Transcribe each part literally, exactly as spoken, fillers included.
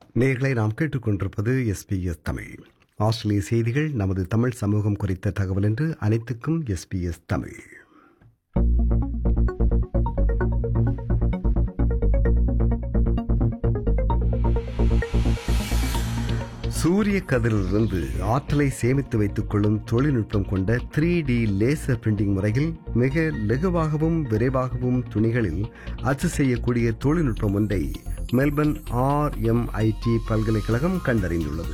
நேயர்களை நாம் கேட்டுக்கொண்டிருப்பது எஸ்பிஎஸ் தமிழ். ஆஸ்திரேலிய செய்திகள் நமது தமிழ் சமூகம் குறித்த தகவல் என்று அனைத்துக்கும் எஸ்பிஎஸ் தமிழ். சூரிய கதிரிலிருந்து ஆற்றலை சேமித்து வைத்துக் கொள்ளும் தொழில்நுட்பம் கொண்ட த்ரீ டி லேசர் பிரிண்டிங் முறையில் மிக லகுவாகவும் விரைவாகவும் துணிகளில் அச்சு செய்யக்கூடிய தொழில்நுட்பம் ஒன்றை Melbourne R M I D பல்கலைக்கழகம் கண்டறிந்துள்ளது.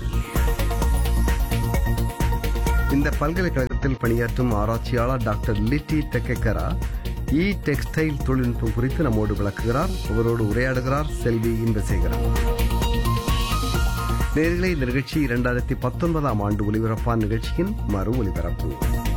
இந்த பல்கலைக்கழகத்தில் பணியாற்றும் ஆராய்ச்சியாளர் டாக்டர் லிட்டி டெக்கெக்கரா இ டெக்ஸ்டைல் தொழில்நுட்பம் குறித்து நம்மோடு விளக்குகிறார். அவரோடு உரையாடுகிறார் செல்வி இன்பசேகரன். நேரிலே இந்த நிகழ்ச்சி இரண்டாயிரத்தி பத்தொன்பதாம் ஆண்டு ஒலிபரப்பான நிகழ்ச்சியின் மறு ஒலிபரப்பு.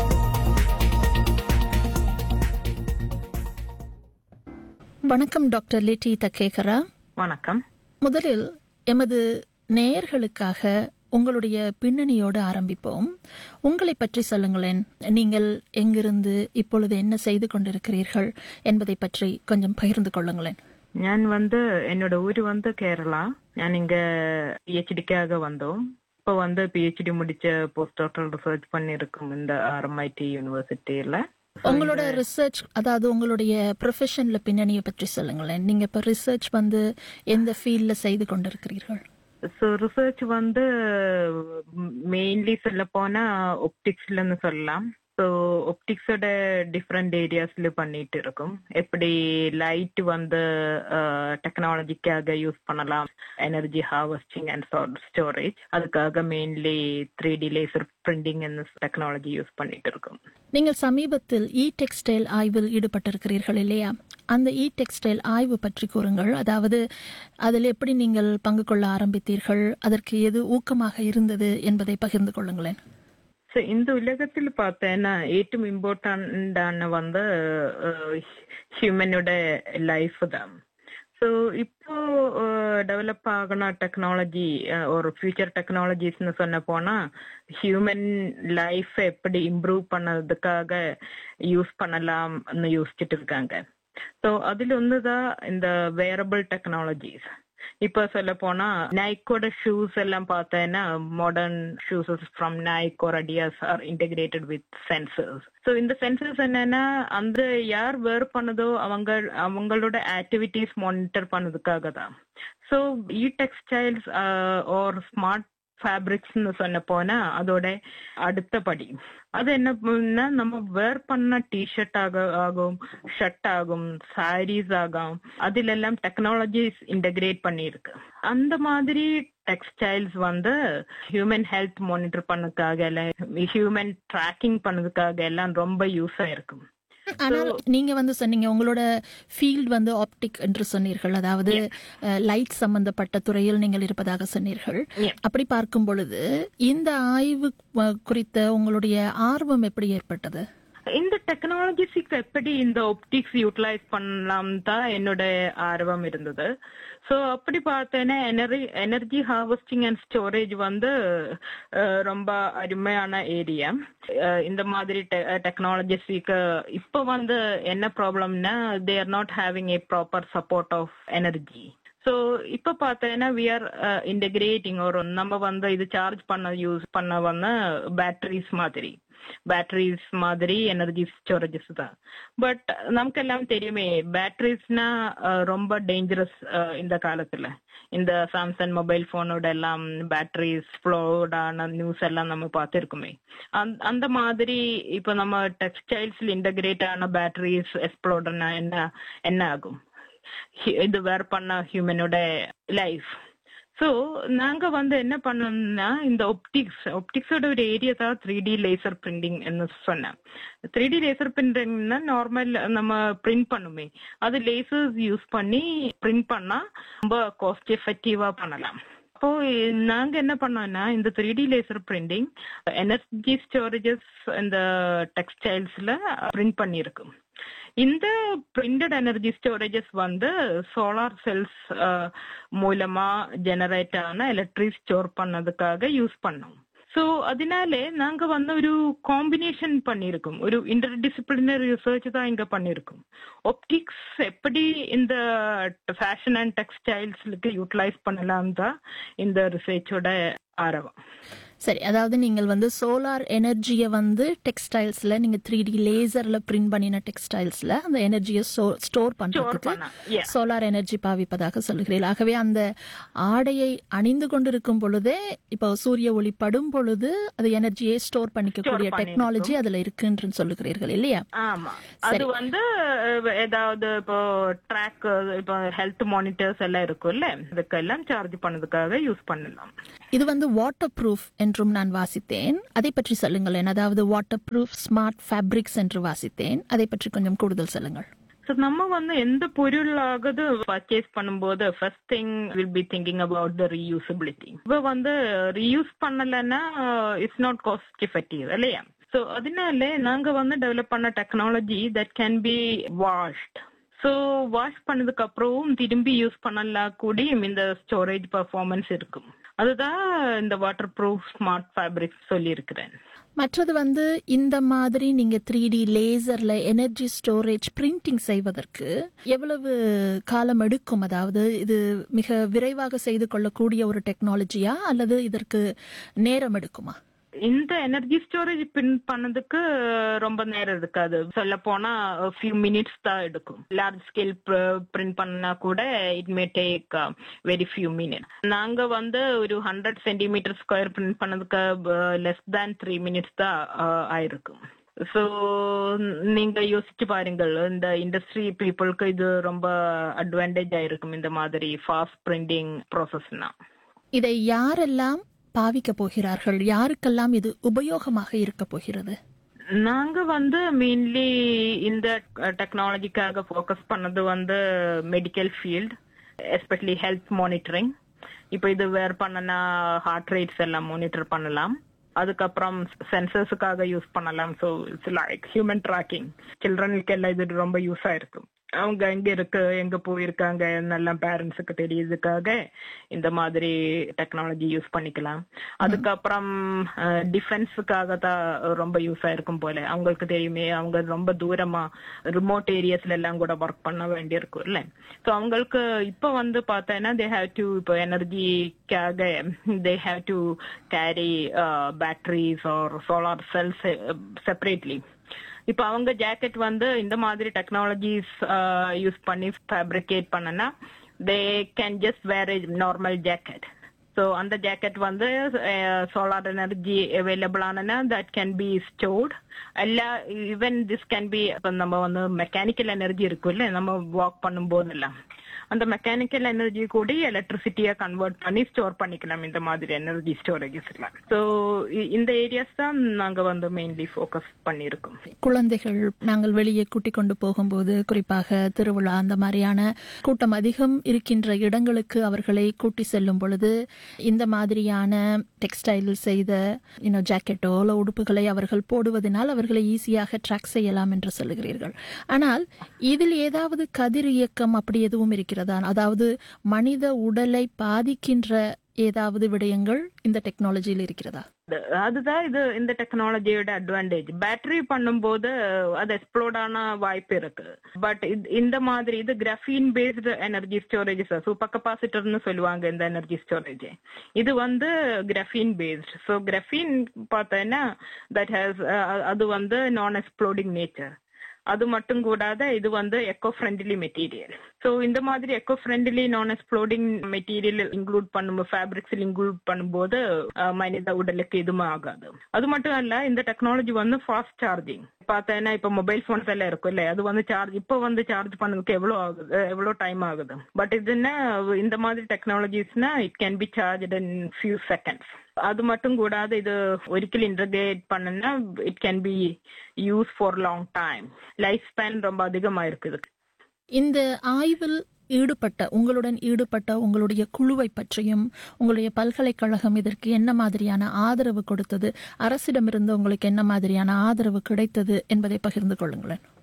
வணக்கம் டாக்டர் லிட்டி டெக்கெக்கரா. வணக்கம். முதலில் எமது நேயர்களுக்காக உங்களுடைய பின்னணியோடு ஆரம்பிப்போம். உங்களை பற்றி சொல்லுங்களேன். நீங்கள் எங்கிருந்து இப்பொழுது என்ன செய்து கொண்டிருக்கிறீர்கள் என்பதை பற்றி கொஞ்சம் பகிர்ந்து கொள்ளுங்களேன். ഞാൻ வந்து என்னோட ஊரு வந்து கேரளா. ഞാൻ இங்க பிஹெச்டிக்காக வந்தோம். இப்போ வந்து பிஹெச்டி முடிச்ச போஸ்ட் டாக்டரல் ரிசர்ச் பண்ணிருக்கோம் இந்த ஆர்எம்ஐடி யூனிவர்சிட்டியில. உங்களோட ரிசர்ச், அதாவது உங்களுடைய ப்ரொஃபஷன்ல பின்னணியை பற்றி சொல்லுங்களேன். நீங்க இப்ப ரிசர்ச் வந்து எந்த ஃபீல்ட்ல செய்து கொண்டிருக்கிறீர்கள்? ஸோ ரிசர்ச் வந்து மெயின்லி சொல்ல போனா ஒப்டிக்ஸ்லன்னு சொல்லலாம். ஸோ ஒப்டிக்ஸோட டிஃப்ரெண்ட் ஏரியாஸ்ல பண்ணிட்டு இருக்கும். எப்படி லைட் வந்து டெக்னாலஜிக்காக யூஸ் பண்ணலாம், எனர்ஜி ஹார்வெஸ்டிங் அண்ட் ஸ்டோரேஜ், அதுக்காக mainly three D laser printing technology use பண்ணிட்டு இருக்கும். நீங்கள் சமீபத்தில் இ டெக்ஸ்டைல் ஆய்வில் ஈடுபட்டிருக்கிறீர்கள் இல்லையா? அந்த இ டெக்ஸ்டைல் ஆய்வு பற்றி கூறுங்கள். அதாவது அதில் எப்படி நீங்கள் பங்கு கொள்ள ஆரம்பித்தீர்கள், அதற்கு எது ஊக்கமாக இருந்தது என்பதை பகிர்ந்து கொள்ளுங்களேன். ஸோ இந்த உலகத்தில் பார்த்தேன்னா ഏറ്റവും இம்பார்ட்டன்ட் ஆன வந்து ஹியூமனோட லைஃப் தான். ஸோ இப்போ டெவலப் ஆகின டெக்னாலஜி ஒரு ஃபியூச்சர் டெக்னாலஜிஸ்ன்னு சொன்ன போனா ஹியூமன் லைஃப் எப்படி இம்ப்ரூவ் பண்ணதுக்காக யூஸ் பண்ணலாம்னு யோசிச்சுட்டு இருக்காங்க. ஸோ அதுல ஒண்ணுதான் இந்த வேரபிள் டெக்னாலஜிஸ். இப்ப சொல்ல போனா நைக்கோட ஷூஸ் எல்லாம் பார்த்தேன்னா modern shoes from Nike R அடியாஸ் R integrated with sensors. So இந்த சென்சர்ஸ் என்னன்னா அந்த யார் வேர் பண்ணதோ அவங்க அவங்களோட ஆக்டிவிட்டிஸ் மானிட்டர் பண்ணதுக்காக தான். ஸோ இ டெக்ஸ்டைல்ஸ் ஆர் ஸ்மார்ட் ஃபேப்ரிக்ஸ்ன்னு சொன்ன போனா அதோட அடுத்த படி அது என்ன, நம்ம வேர் பண்ண டிஷர்ட் ஆக ஆகும், ஷர்ட் ஆகும், சாரீஸ் ஆகும், அதுல எல்லாம் டெக்னாலஜிஸ் இன்டகிரேட் பண்ணிருக்கு. அந்த மாதிரி டெக்ஸ்டைல்ஸ் வந்து ஹியூமன் ஹெல்த் மானிட்டர் பண்ணதுக்காக எல்லாம் ஹியூமன் ட்ராக்கிங் பண்ணதுக்காக எல்லாம் ரொம்ப யூஸ் ஆயிருக்கும். ஆனால் நீங்க வந்து சொன்னீங்க உங்களோட ஃபீல்ட் வந்து ஆப்டிக் என்று சொன்னீர்கள், அதாவது லைட் சம்பந்தப்பட்ட துறையில் நீங்கள் இருப்பதாக சொன்னீர்கள். அப்படி பார்க்கும் பொழுது இந்த ஆய்வு குறித்த உங்களுடைய ஆர்வம் எப்படி ஏற்பட்டது? இந்த டெக்னாலஜிஸ்க்கு எப்படி இந்த ஒப்டிக்ஸ் யூட்டிலைஸ் பண்ணலாம் தான் என்னோட ஆர்வம் இருந்தது. ஸோ அப்படி பார்த்தேன்னா energy energy harvesting and storage வந்து ரொம்ப அருமையான ஏரியா. இந்த மாதிரி டெக்னாலஜிஸ்க்கு இப்போ வந்து என்ன ப்ராப்ளம்னா they are not having A proper support of energy. So இப்போ பார்த்தேன்னா வி ஆர் இன்டகிரேட்டிங் ஒரு நம்ம வந்து இது சார்ஜ் பண்ண யூஸ் பண்ண வந்து பேட்டரிஸ் மாதிரி பேட்டரிஸ் மாதிரி எனர்ஜி ஸ்டோரேஜஸ் தான். பட் நமக்கு எல்லாம் தெரியுமே பேட்டரிஸ்னா ரொம்ப டேஞ்சரஸ். இந்த காலத்துல இந்த சாம்சங் மொபைல் போனோட எல்லாம் பேட்டரிஸ் ஃப்ளோடான நியூஸ் எல்லாம் நம்ம பார்த்துருக்குமே. அந்த மாதிரி இப்போ நம்ம டெக்ஸ்டைல்ஸ்ல இன்டகிரேட் ஆன பேட்டரிஸ் எக்ஸ்ப்ளோர்னா என்ன என்ன ஆகும், இது வேர் பண்ண ஹியூமனோட லைஃப். ஸோ நாங்க வந்து என்ன பண்ணோம்னா இந்த ஒப்டிக்ஸ் ஒப்டிக்ஸோட ஒரு ஏரியா தான் த்ரீ டி லேசர் பிரிண்டிங் சொன்னேன். த்ரீ டி லேசர் பிரிண்டிங்னா நார்மல் நம்ம பிரிண்ட் பண்ணுமே, அது லேசர்ஸ் யூஸ் பண்ணி பிரிண்ட் பண்ணா ரொம்ப காஸ்ட் எஃபெக்டிவா பண்ணலாம். அப்போ நாங்க என்ன பண்ணோம்னா இந்த three D laser printing energy storages இந்த டெக்ஸ்டைல்ஸ்ல பிரிண்ட் பண்ணிருக்கும். இந்த பிரிண்டட் எனர்ஜி ஸ்டோரேஜஸ் வந்து சோலார் செல்ஸ் மூலமா ஜெனரேட் ஆன எலக்ட்ரிக் ஸ்டோர் பண்ணதுக்காக யூஸ் பண்ணோம். ஸோ அதனாலே நாங்க வந்து ஒரு காம்பினேஷன் பண்ணியிருக்கோம், ஒரு இன்டர் டிசிப்ளினரி ரிசர்ச் தான் இங்க பண்ணியிருக்கோம். ஒப்டிக்ஸ் எப்படி இந்த ஃபேஷன் அண்ட் டெக்ஸ்டைல்ஸ்க்கு யூட்டிலைஸ் பண்ணலாம் தான் இந்த ரிசர்ச்சோட ஆரம்பம். சரி, அதாவது நீங்கள் வந்து சோலார் எனர்ஜியை வந்து டெக்ஸ்டைல்ஸ்ல நீங்க த்ரீ டி லேசர்ல பிரிண்ட் பண்ணின டெக்ஸ்டைல்ஸ்ல அந்த எனர்ஜியை ஸ்டோர் பண்றதுக்கு சோலார் எனர்ஜி பாவிப்பதாக சொல்லுகிறீர்கள். ஆகவே அந்த ஆடையை அணிந்து கொண்டிருக்கும் பொழுதே இப்போ சூரிய ஒளி படும் பொழுது அது எனர்ஜியை ஸ்டோர் பண்ணிக்கக்கூடிய டெக்னாலஜி அதுல இருக்குன்னு சொல்லுகிறீர்கள் இல்லையா? ஆமா, அது வந்து ஏதாவது இப்போ ட்ராக், இப்போ ஹெல்த் மானிட்டர்ஸ் எல்லாம் இருக்கும்ல, அதுக்கெல்லாம் சார்ஜ் பண்ணதுக்காக யூஸ் பண்ணலாம். இது வந்து வாட்டர் ப்ரூஃப் என்றும் நான் வாசித்தேன், அதை பற்றி சொல்லுங்களேன். அதாவது வாட்டர் ப்ரூஃப் ஸ்மார்ட் ஃபேப்ரிக்ஸ் என்று வாசித்தேன், அதை பற்றி கொஞ்சம் கூடுதல் சொல்லுங்கள். நம்ம வந்து எந்த பொருளாவது பர்ச்சேஸ் பண்ணும்போது first thing will be thinking about the reusability. இப்போ வந்து ரீயூஸ் பண்ணலன்னா இட்ஸ் நாட் காஸ்ட் எஃபெக்டிவ் இல்லையா? ஸோ அதனால நாங்க வந்து டெவலப் பண்ண technology that can be washed. So wash பண்ணதுக்கு அப்புறம் திரும்பி யூஸ் பண்ணலாம் கூடி இந்த ஸ்டோரேஜ் பர்ஃபார்மன்ஸ் இருக்கும். அதுதான் இந்த வாட்டர் ப்ரூஃப் ஸ்மார்ட் ஃபேப்ரிக் சொல்லி இருக்கிறேன். மற்றது வந்து இந்த மாதிரி நீங்க three D லேசர்ல energy storage printing செய்வதற்கு எவ்வளவு காலம் எடுக்கும்? அதாவது இது மிக விரைவாக செய்து கொள்ளக்கூடிய ஒரு டெக்னாலஜியா அல்லது இதற்கு நேரம் எடுக்குமா? இந்த எனர்ஜி ஸ்டோரேஜ் பிரிண்ட் பண்ணதுக்கு ரொம்ப நேரம் எடுக்காது, சொல்ல போனா ஃபியூ மினிட்ஸ் தான் எடுக்கும். லார்ஜ் ஸ்கேல் பிரிண்ட் பண்ணா கூட it may take very few minutes. நாங்க வந்து ஒரு ஹண்ட்ரட் சென்டிமீட்டர் ஸ்கொயர் பிரிண்ட் பண்ணதுக்கு லெஸ் தேன் த்ரீ மினிட்ஸ் தான் ஆயிருக்கும். ஸோ நீங்க யோசிச்சு பாருங்கள், இந்த இண்டஸ்ட்ரி பீப்புளுக்கு இது ரொம்ப அட்வான்டேஜ் ஆயிருக்கும் இந்த மாதிரி ஃபாஸ்ட் பிரிண்டிங் ப்ராசஸ்னா. இதை யாரெல்லாம் பாவிக்க போகிறார்கள்? யாருக்கெல்லாம் இது உபயோகமாக இருக்க போகிறது? நாங்க வந்து மெயின்லி இந்த டெக்னாலஜிக்காக ஃபோக்கஸ் பண்ணது வந்து medical field, especially health monitoring. இப்போ இது வேர் பண்ணனா ஹார்ட் ரேட்ஸ் எல்லாம் மானிட்டர் பண்ணலாம். அதுக்கப்புறம் சென்சர்ஸுக்காக யூஸ் பண்ணலாம். So it's like human tracking. சில்ட்ரனுக்கு எல்லாம் இது ரொம்ப யூஸ் ஆயிருக்கும். அவங்க எங்க இருக்கு, எங்க போயிருக்காங்க எல்லாம் பேரண்ட்ஸுக்கு தெரியுதுக்காக இந்த மாதிரி டெக்னாலஜி யூஸ் பண்ணிக்கலாம். அதுக்கப்புறம் டிஃபென்ஸுக்காக தான் ரொம்ப யூஸ் ஆயிருக்கும் போல. அவங்களுக்கு தெரியுமே, அவங்க ரொம்ப தூரமா ரிமோட் ஏரியாஸ்ல எல்லாம் கூட ஒர்க் பண்ண வேண்டி இருக்கும் இல்ல. ஸோ அவங்களுக்கு இப்ப வந்து பார்த்தேன்னா தே ஹேவ் டு, இப்போ எனர்ஜிக்காக they have to carry batteries R solar cells separately. இப்ப அவங்க ஜாக்கெட் வந்து இந்த மாதிரி டெக்னாலஜிஸ் யூஸ் பண்ணி ஃபேப்ரிகேட் பண்ணனா they can just where a normal jacket. So அந்த ஜாக்கெட் வந்து சோலார் எனர்ஜி அவைலபிள் ஆனா தட் கேன் பி ஸ்டோர்ட். எல்லா ஈவன் திஸ் கேன் பி, இப்போ நம்ம வந்து மெக்கானிக்கல் எனர்ஜி இருக்குல்ல, நம்ம வாக் பண்ணும் போதெல்லாம் அந்த மெக்கானிக்கல் எனர்ஜி கூட எலக்ட்ரிசிட்டியா கன்வெர்ட் பண்ணி ஸ்டோர் பண்ணிக்கலாம் இந்த மாதிரி எனர்ஜி ஸ்டோரேஜஸ்ல. ஸோ இந்த ஏரியாஸ் தான் நாங்க வந்து மெயின்லி ஃபோக்கஸ் பண்ணியிருக்கோம். குழந்தைகள் நாங்கள் வெளியே கூட்டிக் கொண்டு போகும்போது, குறிப்பாக திருவிழா அந்த மாதிரியான கூட்டம் அதிகம் இருக்கின்ற இடங்களுக்கு அவர்களை கூட்டி செல்லும் பொழுது இந்த மாதிரியான டெக்ஸ்டைல் செய்த இன்னும் ஜாக்கெட்டோ இல்ல உடுப்புகளை அவர்கள் போடுவதனால் அவர்களை ஈஸியாக ட்ராக் செய்யலாம் என்று சொல்லுகிறீர்கள். ஆனால் இதில் ஏதாவது கதிர் இயக்கம் அப்படி எதுவும் இருக்கிறது? அதாவது மனித உடலை பாதிக்கின்ற ஏதாவது விடயங்கள் இந்த டெக்னாலஜியில் இருக்கிறதா? அதுதான் இது இந்த டெக்னாலஜியோட அட்வான்டேஜ். பேட்டரி பண்ணும்போது அது எக்ஸ்ப்ளோட் ஆன வாய்ப்பு இருக்கு. பட் இந்த மாதிரி இது graphene based energy storage, super கெப்பாசிட்டர்னு சொல்லுவாங்க இந்த எனர்ஜி ஸ்டோரேஜ். இது வந்து கிராஃபீன் பேஸ்ட். ஸோ கிராஃபீன் பார்த்தேன்னா தட் ஹேஸ், அது வந்து நான் எக்ஸ்ப்ளோடிங் நேச்சர். அது மட்டும் கூடாத இது வந்து எக்கோ ஃப்ரெண்ட்லி மெட்டீரியல். ஸோ இந்த மாதிரி எக்கோ ஃப்ரெண்ட்லி நான் எக்ஸ்ப்ளோடிங் மெட்டீரியல் இன்க்ளூட் பண்ணும்போது, ஃபேப்ரிக்ஸில் இன்க்ளூட் பண்ணும்போது மனித உடலுக்கு இதுவும் ஆகாது. அது மட்டும் இல்ல, இந்த டெக்னாலஜி வந்து ஃபாஸ்ட் சார்ஜிங். பார்த்தேன்னா இப்ப மொபைல் போன்ஸ் எல்லாம் இருக்கும் இல்ல, அது வந்து சார்ஜ் இப்போ வந்து சார்ஜ் பண்ணதுக்கு எவ்வளவு ஆகுது, எவ்வளவு டைம் ஆகுது. பட் இதுன்னா இந்த மாதிரி டெக்னாலஜிஸ்னா it can be charge in few seconds. அது மட்டும் கூடாது, இது ஒரிக்கல் இன்டகிரேட் பண்ணா it can be use for long time. Life span ரொம்ப அதிகமா இருக்குது. இந்த ஆய்வில் ஈடுபட்ட உங்களுடன் ஈடுபட்ட உங்களுடைய குழுவை பற்றியும், உங்களுடைய பல்கலைக்கழகம் இதற்கு என்ன மாதிரியான ஆதரவு கொடுத்தது, அரசிடமிருந்து உங்களுக்கு என்ன மாதிரியான ஆதரவு கிடைத்தது என்பதை பகிர்ந்து கொள்ளுங்களேன்.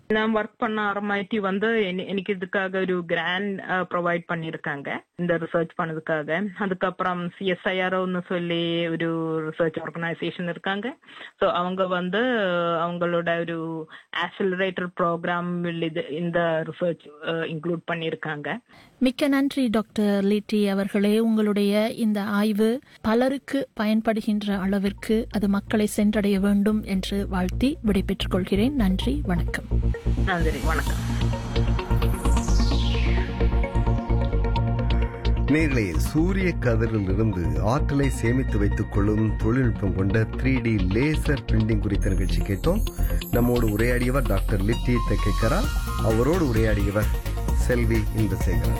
நான் ஒர்க் பண்ண ஆரம்பிச்சு வந்து என- எனக்கு இதுக்காக ஒரு கிராண்ட் ப்ரொவைட் பண்ணிருக்காங்க இந்த ரிசர்ச் பண்ணதுக்காக. அதுக்கப்புறம் சிஎஸ்ஐஆர்ஓன்னு சொல்லி ஒரு ரிசர்ச் ஆர்கனைசேஷன் இருக்காங்க. ஸோ அவங்க வந்து அஹ், அவங்களோட ஒரு ஆக்சிலரேட்டர் ப்ரோக்ராம் இது இந்த ரிசர்ச் இன்க்ளூட் பண்ணிருக்காங்க. மிக்க நன்றி டாக்டர் லிட்டி அவர்களே. உங்களுடைய இந்த ஆய்வு பலருக்கு பயன்படுகின்ற அளவிற்கு அது மக்களை சென்றடைய வேண்டும் என்று வாழ்த்தி விடைபெற்றுக் கொள்கிறேன். நன்றி, வணக்கம். நன்றி, வணக்கம். நேர்களே, சூரிய கதிரில் இருந்து ஆற்றலை சேமித்து வைத்துக் கொள்ளும் தொழில்நுட்பம் கொண்ட த்ரீ டி லேசர் பிரிண்டிங் குறித்த நிகழ்ச்சி கேட்டோம். நம்மோடு உரையாடியவர் டாக்டர் லிட்டி தெக்கேக்கரா. அவரோடு உரையாடியவர் செல்வி இந்திரசேகரன்.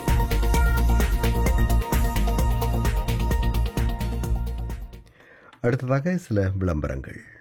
அடுத்ததாக சில விளம்பரங்கள்.